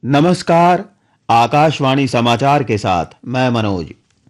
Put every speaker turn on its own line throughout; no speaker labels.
नमस्कार। आकाशवाणी समाचार के साथ मैं मनोज।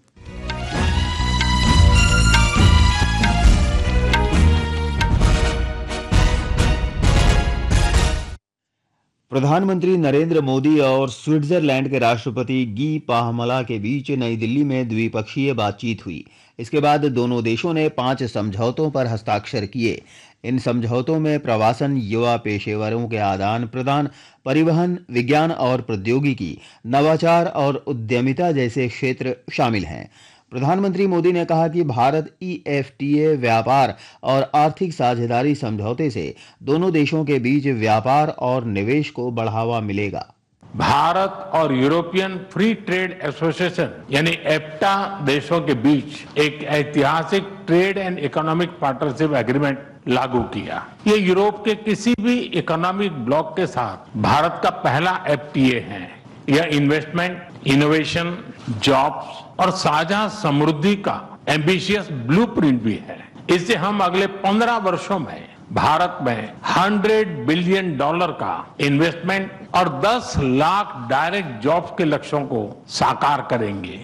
प्रधानमंत्री नरेंद्र मोदी और स्विट्जरलैंड के राष्ट्रपति गी पाहमला के बीच नई दिल्ली में द्विपक्षीय बातचीत हुई। इसके बाद दोनों देशों ने 5 समझौतों पर हस्ताक्षर किए। इन समझौतों में प्रवासन, युवा पेशेवरों के आदान प्रदान, परिवहन, विज्ञान और प्रौद्योगिकी, नवाचार और उद्यमिता जैसे क्षेत्र शामिल हैं। प्रधानमंत्री मोदी ने कहा कि भारत ईएफटीए व्यापार और आर्थिक साझेदारी समझौते से दोनों देशों के बीच व्यापार और निवेश को बढ़ावा मिलेगा।
भारत और यूरोपियन फ्री ट्रेड एसोसिएशन यानी एफ्टा देशों के बीच एक ऐतिहासिक trade and economic partnership agreement लागू किया। ये यूरोप के किसी भी इकोनॉमिक ब्लॉक के साथ भारत का पहला एफटीए है। यह इन्वेस्टमेंट, इनोवेशन, जॉब्स और साझा समृद्धि का एम्बिशियस ब्लूप्रिंट भी है। इससे हम अगले 15 वर्षों में भारत में $100 बिलियन का इन्वेस्टमेंट और 10 लाख डायरेक्ट जॉब्स के लक्ष्यों को साकार करेंगे।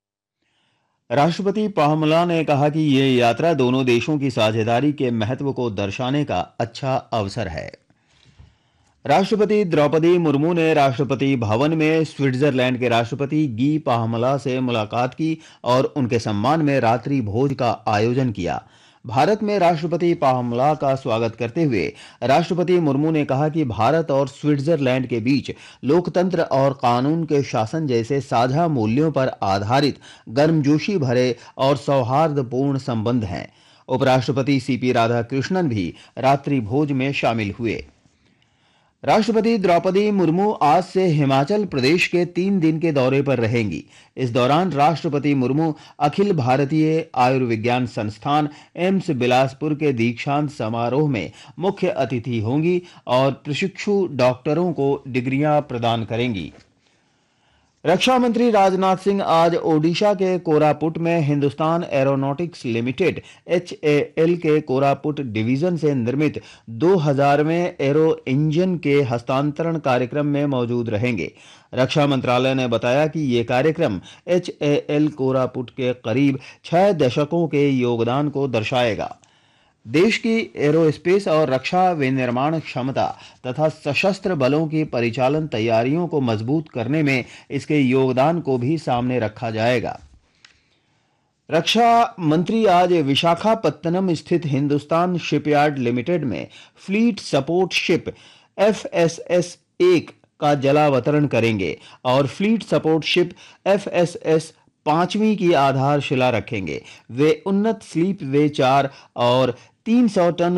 राष्ट्रपति पाहमला ने कहा कि ये यात्रा दोनों देशों की साझेदारी के महत्व को दर्शाने का अच्छा अवसर है। राष्ट्रपति द्रौपदी मुर्मू ने राष्ट्रपति भवन में स्विट्जरलैंड के राष्ट्रपति गी पाहमला से मुलाकात की और उनके सम्मान में रात्रि भोज का आयोजन किया। भारत में राष्ट्रपति पाहमला का स्वागत करते हुए राष्ट्रपति मुर्मू ने कहा कि भारत और स्विट्जरलैंड के बीच लोकतंत्र और कानून के शासन जैसे साझा मूल्यों पर आधारित गर्मजोशी भरे और सौहार्दपूर्ण संबंध हैं। उपराष्ट्रपति सीपी राधाकृष्णन भी रात्रि भोज में शामिल हुए। राष्ट्रपति द्रौपदी मुर्मू आज से हिमाचल प्रदेश के 3 दिन के दौरे पर रहेंगी। इस दौरान राष्ट्रपति मुर्मू अखिल भारतीय आयुर्विज्ञान संस्थान एम्स बिलासपुर के दीक्षांत समारोह में मुख्य अतिथि होंगी और प्रशिक्षु डॉक्टरों को डिग्रियां प्रदान करेंगी। रक्षा मंत्री राजनाथ सिंह आज ओडिशा के कोरापुट में हिंदुस्तान एरोनॉटिक्स लिमिटेड HAL के कोरापुट डिवीजन से निर्मित 2000वें एरो इंजन के हस्तांतरण कार्यक्रम में मौजूद रहेंगे। रक्षा मंत्रालय ने बताया कि ये कार्यक्रम HAL कोरापुट के करीब 6 दशकों के योगदान को दर्शाएगा। देश की एरोस्पेस और रक्षा विनिर्माण क्षमता तथा सशस्त्र बलों की परिचालन तैयारियों को मजबूत करने में इसके योगदान को भी सामने रखा जाएगा। रक्षा मंत्री आज विशाखापत्तनम स्थित हिंदुस्तान शिपयार्ड लिमिटेड में फ्लीट सपोर्ट शिप FSS-1 का जलावतरण करेंगे और फ्लीट सपोर्ट शिप FSS 5वीं की आधारशिला रखेंगे। वे उन्नत स्लीप वे 4 और 300 टन